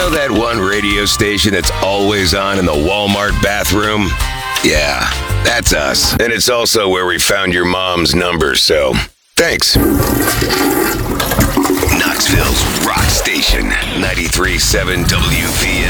know that one radio station that's always on in the Walmart bathroom? Yeah, that's us. And it's also where we found your mom's number, so thanks. Knoxville's Rock Station, 93.7 WVN.